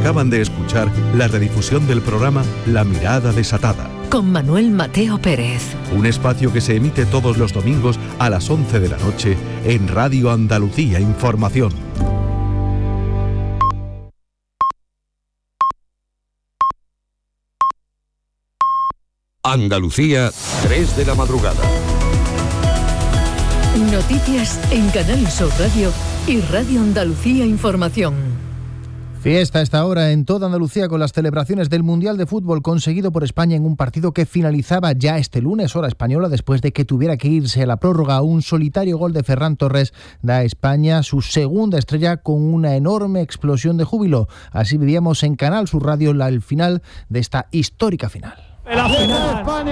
Acaban de escuchar la redifusión del programa La Mirada Desatada, con Manuel Mateo Pérez. Un espacio que se emite todos los domingos a las 11 de la noche en Radio Andalucía Información. Andalucía, 3 de la madrugada. Noticias en Canal Sur Radio y Radio Andalucía Información. Fiesta a esta hora en toda Andalucía con las celebraciones del Mundial de Fútbol conseguido por España en un partido que finalizaba ya este lunes, hora española, después de que tuviera que irse a la prórroga. Un solitario gol de Ferran Torres da a España su segunda estrella con una enorme explosión de júbilo. Así vivíamos en Canal Sur Radio el final de esta histórica final. La final. España.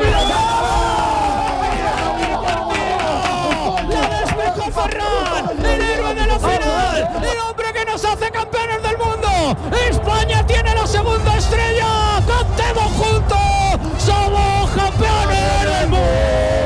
La despejó Ferran, el héroe de la final, el hombre que nos hace campeones del mundo. España tiene la segunda estrella. Cantemos juntos, somos campeones del mundo.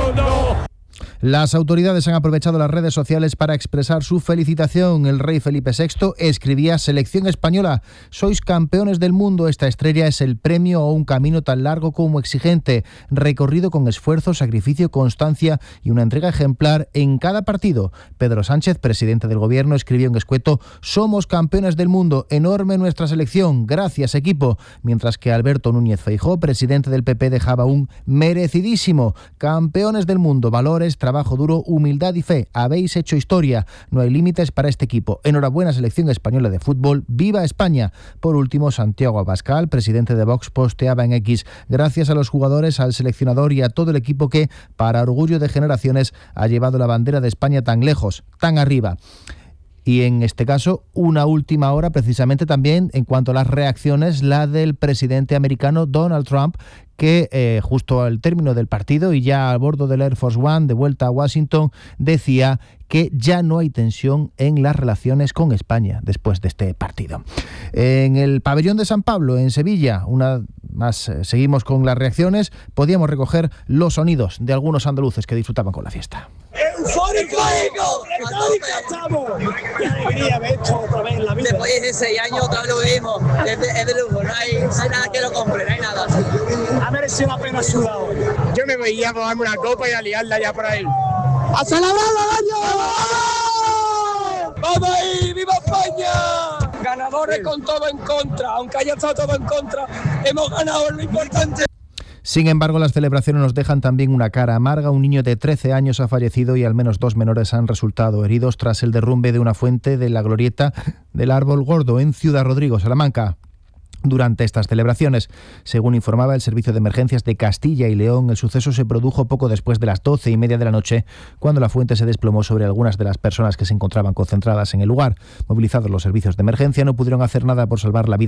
Las autoridades han aprovechado las redes sociales para expresar su felicitación. El rey Felipe VI escribía: selección española, sois campeones del mundo. Esta estrella es el premio a un camino tan largo como exigente, recorrido con esfuerzo, sacrificio, constancia y una entrega ejemplar en cada partido. Pedro Sánchez, presidente del gobierno, escribió en escueto: somos campeones del mundo, enorme nuestra selección, gracias equipo. Mientras que Alberto Núñez Feijóo, presidente del PP, dejaba un merecidísimo: campeones del mundo, valores, trabajo duro, humildad y fe. Habéis hecho historia. No hay límites para este equipo. Enhorabuena, selección española de fútbol. ¡Viva España! Por último, Santiago Abascal, presidente de Vox, posteaba en X: gracias a los jugadores, al seleccionador y a todo el equipo que, para orgullo de generaciones, ha llevado la bandera de España tan lejos, tan arriba. Y en este caso, una última hora precisamente también en cuanto a las reacciones, la del presidente americano Donald Trump, que justo al término del partido y ya a bordo del Air Force One de vuelta a Washington, decía que ya no hay tensión en las relaciones con España después de este partido. En el pabellón de San Pablo, en Sevilla, una más, seguimos con las reacciones, podíamos recoger los sonidos de algunos andaluces que disfrutaban con la fiesta. ¡Eufórico! ¡Estamos! ¡Qué alegría ver esto otra vez en la vida! Después de 6 años otra vez lo vimos. Es de lujo, no hay nada que lo compre, no hay nada. Ha merecido la pena sudado. Yo me veía a tomarme una copa y a liarla ya por ahí. ¡A celebrarlo el año! ¡Vamos ahí! ¡Viva España! Ganadores con todo en contra. Aunque haya estado todo en contra, hemos ganado, lo importante. Sin embargo, las celebraciones nos dejan también una cara amarga. Un niño de 13 años ha fallecido y al menos 2 menores han resultado heridos tras el derrumbe de una fuente de la glorieta del Árbol Gordo en Ciudad Rodrigo, Salamanca. Durante estas celebraciones, según informaba el Servicio de Emergencias de Castilla y León, el suceso se produjo poco después de las 12:30 de la noche, cuando la fuente se desplomó sobre algunas de las personas que se encontraban concentradas en el lugar. Movilizados los servicios de emergencia, no pudieron hacer nada por salvar la vida